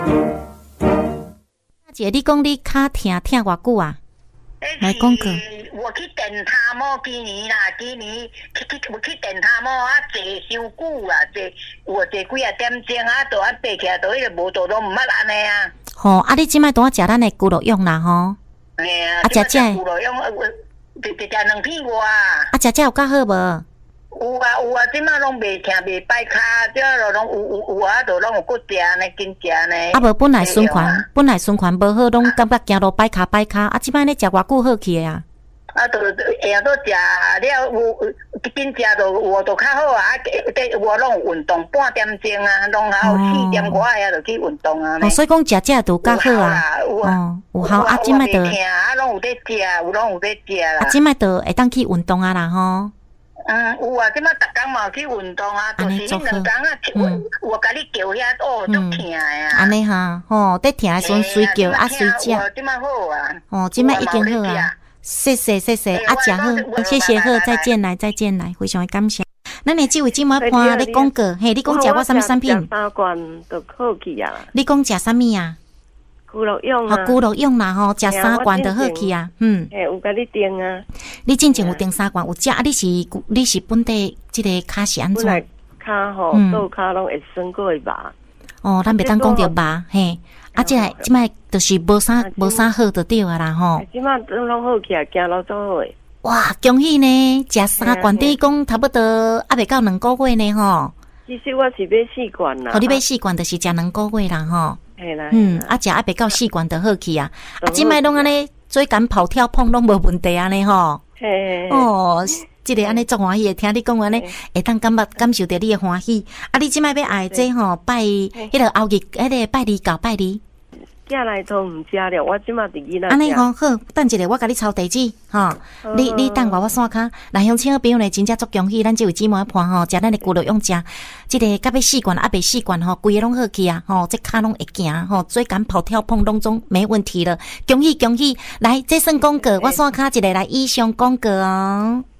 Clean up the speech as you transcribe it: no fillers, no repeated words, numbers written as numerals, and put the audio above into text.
姐，你讲你脚疼偌久啊？来讲个。 我去电塔某今年啦，今年去电塔某啊，坐伤久啊，坐几啊点钟啊，都啊爬起来，都迄个无都拢毋捌安尼啊。 吼，啊，你即摆拄啊食咱的骨肉用啦吼。 嘿啊， 食骨肉用，直食2片外啊。 啊，食有较好无？ 有啊，即摆拢袂疼袂摆骹，即落拢有啊，都拢有骨食呢，紧食呢。 啊无本来循环无好，拢感觉行路摆骹，啊，即摆咧食偌久好去啊？ 啊，都下都食了，有紧食都有都较好啊。我拢有运动半点钟啊，拢还有4点外啊，就去运动啊。 所以讲食都较好啊。有效啊，即摆都疼啊，拢有在食，拢有在食啦。 啊，即摆都会当去运动啊啦吼。 有啊，即摆逐工嘛去运动啊，就是迄2工啊，我甲你叫遐足疼的啊。 安尼哈，吼，在疼的时阵随叫啊随食。 即摆好啊。 哦，即摆已经好啊。谢谢，啊，食好，谢谢好，再见来，非常感谢。咱的这位姊妹伴咧讲过，嘿，你讲食我啥物产品 ？3罐就好去啊。 你讲食啥物啊？ 骨肉用啊。 骨肉用啦吼，食3罐就好去啊。 嘿，有甲你订啊。 你之前有订3罐，有食啊？你是本地这个脚是安怎？ 本来脚吼，倒脚拢会酸过吧。 哦，咱袂当讲着吧，嘿。啊，即摆就是无啥好就对啊啦吼。 即摆都拢好起来，行路都好诶。 哇，恭喜呢！食3罐，等于讲差不多还袂到2个月呢吼。 其实我是买4罐啦。 你买4罐，就是食2个月啦吼。 嘿啦。 啊，食还袂到4罐就好去啊。啊，即摆拢安尼做敢跑跳碰拢无问题安尼吼。 嘿。 哦，即个安尼足欢喜诶，听你讲安尼，会当感受到你诶欢喜。啊，你即摆要爱这吼拜迄个后日迄个拜二搞拜二。 囝来都毋食了，我即马伫囡仔。 安尼吼好，等一下我甲你抄地址吼。你等我线卡来乡亲朋友呢，真正足恭喜，咱这位姊妹伴吼，食咱的骨肉用食，即个甲要4罐啊，袂4罐吼，规个拢好去啊，吼，这骹拢会行吼，做敢跑跳碰当中没问题了，恭喜！来，这算广告，我线卡一个来以上广告哦。